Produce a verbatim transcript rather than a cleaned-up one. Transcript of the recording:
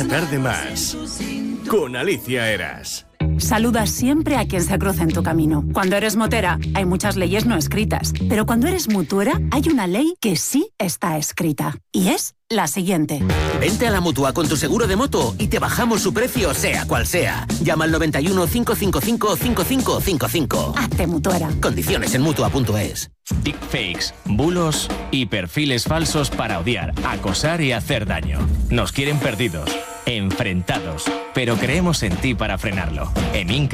tarde más. Con Alicia Eras. Saluda siempre a quien se cruza en tu camino. Cuando eres motera, hay muchas leyes no escritas. Pero cuando eres mutuera, hay una ley que sí está escrita. Y es la siguiente. Vente a la Mutua con tu seguro de moto y te bajamos su precio, sea cual sea. Llama al noventa y uno, cinco cinco cinco, cinco cinco cinco cinco. Hazte mutuera. Condiciones en Mutua punto es. Deepfakes, bulos y perfiles falsos para odiar, acosar y hacer daño. Nos quieren perdidos, enfrentados, pero creemos en ti para frenarlo. En Inca